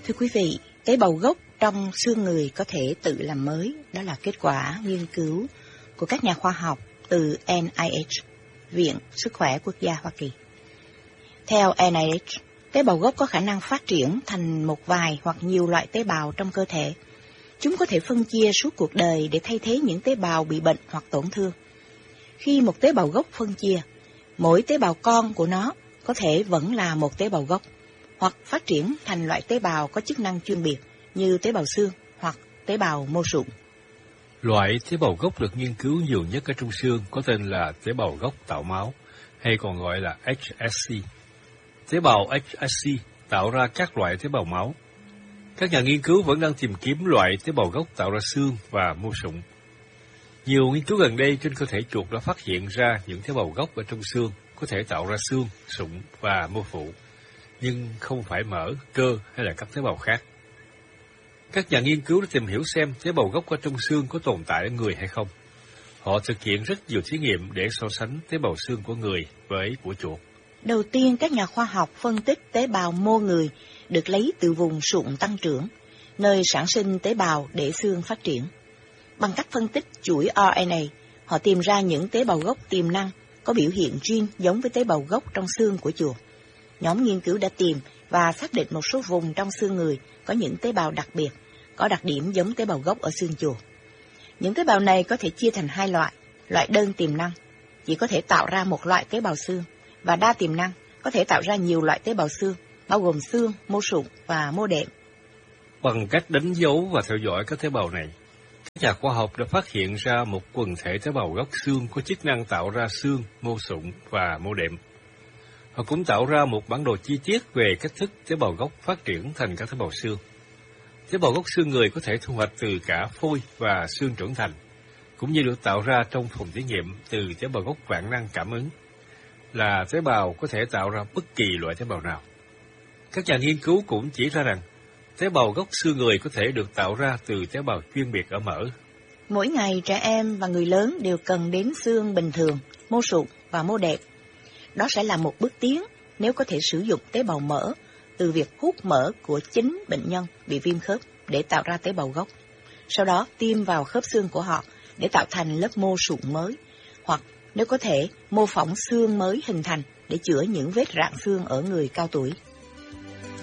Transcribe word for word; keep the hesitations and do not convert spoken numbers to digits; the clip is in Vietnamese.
Thưa quý vị, tế bào gốc trong xương người có thể tự làm mới. Đó là kết quả nghiên cứu của các nhà khoa học từ en i hát, Viện Sức khỏe Quốc gia Hoa Kỳ. Theo en i hát, tế bào gốc có khả năng phát triển thành một vài hoặc nhiều loại tế bào trong cơ thể. Chúng có thể phân chia suốt cuộc đời để thay thế những tế bào bị bệnh hoặc tổn thương. Khi một tế bào gốc phân chia, mỗi tế bào con của nó có thể vẫn là một tế bào gốc, hoặc phát triển thành loại tế bào có chức năng chuyên biệt như tế bào xương hoặc tế bào mô sụn. Loại tế bào gốc được nghiên cứu nhiều nhất ở trong xương có tên là tế bào gốc tạo máu, hay còn gọi là hát ét xê. Tế bào hát ét xê tạo ra các loại tế bào máu. Các nhà nghiên cứu vẫn đang tìm kiếm loại tế bào gốc tạo ra xương và mô sụn. Nhiều nghiên cứu gần đây trên cơ thể chuột đã phát hiện ra những tế bào gốc ở trong xương có thể tạo ra xương, sụn và mô phụ, nhưng không phải mỡ, cơ hay là các tế bào khác. Các nhà nghiên cứu đã tìm hiểu xem tế bào gốc ở trong xương có tồn tại ở người hay không. Họ thực hiện rất nhiều thí nghiệm để so sánh tế bào xương của người với của chuột. Đầu tiên, các nhà khoa học phân tích tế bào mô người được lấy từ vùng sụn tăng trưởng, nơi sản sinh tế bào để xương phát triển. Bằng cách phân tích chuỗi rờ en a, họ tìm ra những tế bào gốc tiềm năng có biểu hiện gene giống với tế bào gốc trong xương của chuột. Nhóm nghiên cứu đã tìm và xác định một số vùng trong xương người có những tế bào đặc biệt, có đặc điểm giống tế bào gốc ở xương chuột. Những tế bào này có thể chia thành hai loại, loại đơn tiềm năng, chỉ có thể tạo ra một loại tế bào xương, và đa tiềm năng, có thể tạo ra nhiều loại tế bào xương, bao gồm xương, mô sụn và mô đệm. Bằng cách đánh dấu và theo dõi các tế bào này, các nhà khoa học đã phát hiện ra một quần thể tế bào gốc xương có chức năng tạo ra xương, mô sụn và mô đệm. Họ cũng tạo ra một bản đồ chi tiết về cách thức tế bào gốc phát triển thành các tế bào xương. Tế bào gốc xương người có thể thu hoạch từ cả phôi và xương trưởng thành, cũng như được tạo ra trong phòng thí nghiệm từ tế bào gốc vạn năng cảm ứng, là tế bào có thể tạo ra bất kỳ loại tế bào nào. Các nhà nghiên cứu cũng chỉ ra rằng tế bào gốc xương người có thể được tạo ra từ tế bào chuyên biệt ở mỡ. Mỗi ngày, trẻ em và người lớn đều cần đến xương bình thường, mô sụn và mô đệm. Đó sẽ là một bước tiến nếu có thể sử dụng tế bào mỡ từ việc hút mỡ của chính bệnh nhân bị viêm khớp để tạo ra tế bào gốc. Sau đó tiêm vào khớp xương của họ để tạo thành lớp mô sụn mới, hoặc nếu có thể mô phỏng xương mới hình thành để chữa những vết rạn xương ở người cao tuổi.